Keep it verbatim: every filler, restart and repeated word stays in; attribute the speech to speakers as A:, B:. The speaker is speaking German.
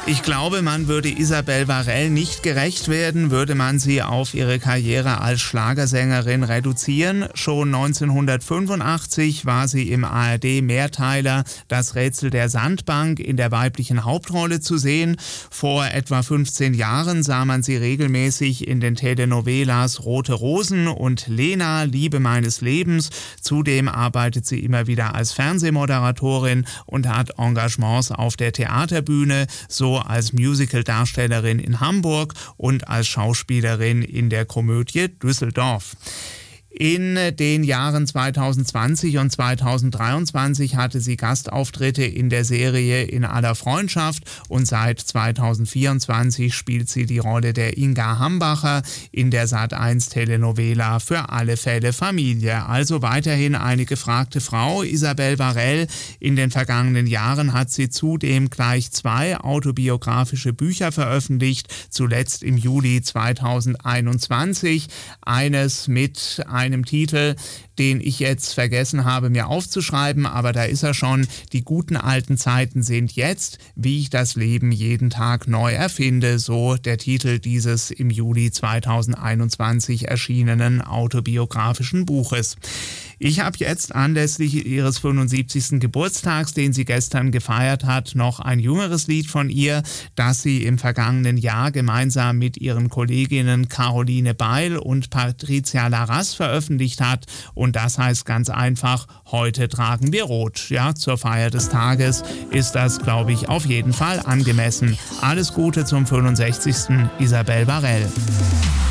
A: Ich glaube, man würde Isabelle Varell nicht gerecht werden, würde man sie auf ihre Karriere als Schlagersängerin reduzieren. Schon neunzehnhundertfünfundachtzig war sie im A R D-Mehrteiler Das Rätsel der Sandbank in der weiblichen Hauptrolle zu sehen. Vor etwa fünfzehn Jahren sah man sie regelmäßig in den Telenovelas Rote Rosen und Lena, Liebe meines Lebens. Zudem arbeitet sie immer wieder als Fernsehmoderatorin und hat Engagements auf der Theaterbühne, so als Musicaldarstellerin in Hamburg und als Schauspielerin in der Komödie Düsseldorf. In den Jahren zweitausendzwanzig und zweitausenddreiundzwanzig hatte sie Gastauftritte in der Serie In aller Freundschaft und seit zweitausendvierundzwanzig spielt sie die Rolle der Inga Hambacher in der Sat eins Telenovela Für alle Fälle Familie. Also weiterhin eine gefragte Frau, Isabelle Varell. In den vergangenen Jahren hat sie zudem gleich zwei autobiografische Bücher veröffentlicht, zuletzt im Juli zweitausendeinundzwanzig. Eines mit einem Titel, den ich jetzt vergessen habe, mir aufzuschreiben, aber da ist er schon. Die guten alten Zeiten sind jetzt, wie ich das Leben jeden Tag neu erfinde, so der Titel dieses im Juli zweitausendeinundzwanzig erschienenen autobiografischen Buches. Ich habe jetzt anlässlich ihres fünfundsiebzigsten Geburtstags, den sie gestern gefeiert hat, noch ein jüngeres Lied von ihr, das sie im vergangenen Jahr gemeinsam mit ihren Kolleginnen Caroline Beil und Patricia Larraz veröffentlicht hat. Und das heißt ganz einfach, heute tragen wir Rot. Ja, zur Feier des Tages ist das, glaube ich, auf jeden Fall angemessen. Alles Gute zum fünfundsechzigsten Isabelle Varell.